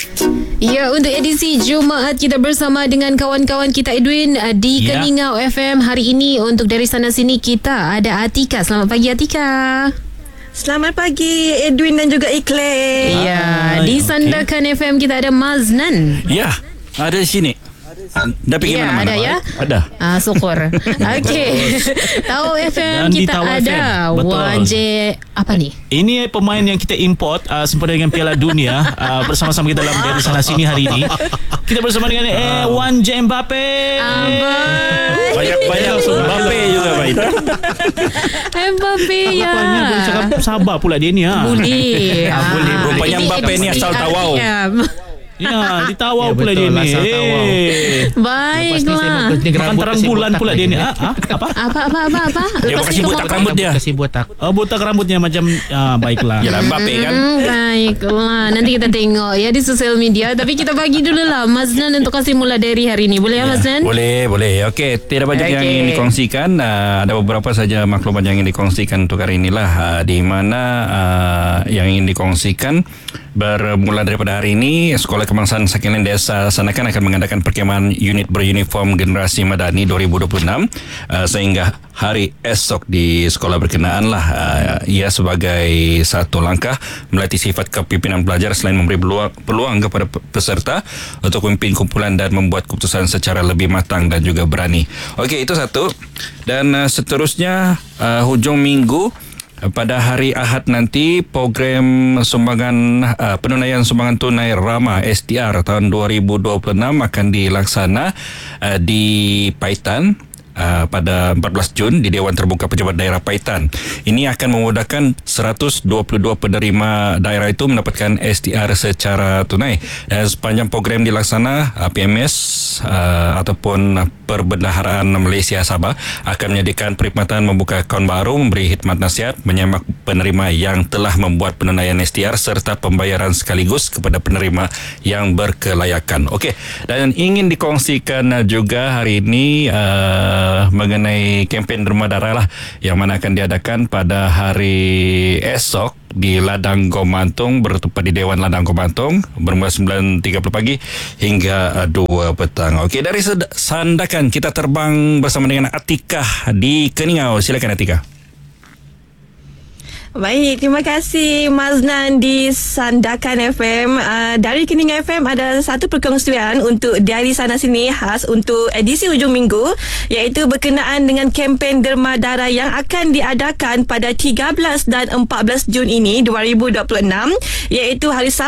Ya, untuk edisi Jumaat kita bersama dengan kawan-kawan kita Edwin di Keningau FM. Hari ini untuk dari sana sini kita ada Atika. Selamat pagi Atika. Selamat pagi Edwin dan juga Ikhlas. Ya, di Sandakan FM kita ada Maznan. Ya, ada di sini. Dah pergi mana-mana? Ada ya? Ada. Syukur. Okey. Tahu FM Dan di kita Tahu ada FM. Betul. Wanje apa ni? Ini pemain yang kita import sempena dengan Piala Dunia bersama-sama kita dalam dari sana sini hari ini. Kita bersama dengan Wanje Mbappe. Banyak-banyak Mbappe juga baik. Mbappe ya. Boleh cakap sabar pula dia ni. Boleh. Boleh. Rupanya Mbappe ni asal Tawau. Ya, di Tawau pula dia ni. Baiklah. Makan terang bulan pula dia ni. Apa? Dia kasih botak rambut dia. Kasih botak. Botak rambutnya macam baiklah. Yalah Mbappe kan. Baiklah. Nanti kita tengok ya di sosial media. Tapi kita bagi dulu lah Maznan untuk kasih mula dari hari ini. Boleh ya Maznan? Boleh. Okey, tidak banyak yang ingin dikongsikan. Ada beberapa saja maklumat yang ingin dikongsikan untuk hari inilah. Di mana yang ingin dikongsikan bermula daripada hari ini, Sekolah Kebangsaan Sakilin Desa Sandakan akan mengadakan perkemahan unit beruniform generasi Madani 2026 sehingga hari esok di sekolah berkenaan lah. Ia sebagai satu langkah melatih sifat kepimpinan pelajar selain memberi peluang kepada peserta untuk memimpin kumpulan dan membuat keputusan secara lebih matang dan juga berani. Okey, itu satu. Dan seterusnya hujung minggu pada hari Ahad nanti, program sumbangan penunaian sumbangan tunai Rama STR tahun 2026 akan dilaksana di Paitan pada 14 Jun di Dewan Terbuka Pejabat Daerah Paitan. Ini akan memudahkan 122 penerima daerah itu mendapatkan STR secara tunai. Dan sepanjang program dilaksana, PMS ataupun Perbendaharaan Malaysia Sabah akan menyediakan perkhidmatan membuka akaun baru, memberi khidmat nasihat, menyemak penerima yang telah membuat penunaian STR serta pembayaran sekaligus kepada penerima yang berkelayakan. Okey, dan ingin dikongsikan juga hari ini mengenai kempen Derma Darah lah yang mana akan diadakan pada hari esok di Ladang Gomantung, bertempat di Dewan Ladang Gomantung, bermula 9.30 pagi hingga 2 petang. Okey, dari Sandakan kita terbang bersama dengan Atika di Keningau. Silakan Atika. Baik, terima kasih Maznan di Sandakan FM. Dari Keningau FM ada satu perkongsian untuk dari sana sini khas untuk edisi hujung minggu, iaitu berkenaan dengan kempen Derma Darah yang akan diadakan pada 13 dan 14 Jun ini 2026, iaitu hari Sabtu